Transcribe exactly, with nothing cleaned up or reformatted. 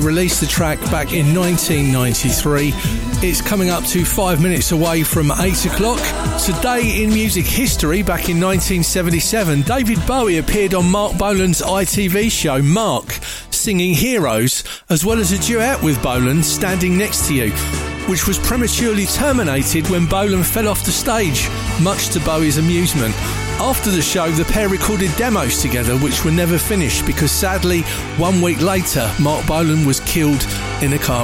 Released the track back in nineteen ninety-three. It's coming up to five minutes away from eight o'clock. Today in music history, back in nineteen seventy-seven, David Bowie appeared on Mark Bolan's I T V show Mark, singing Heroes, as well as a duet with Bolan, Standing Next to You, which was prematurely terminated when Bolan fell off the stage, much to Bowie's amusement. After the show, the pair recorded demos together, which were never finished because sadly, one week later, Mark Bolan was killed in a car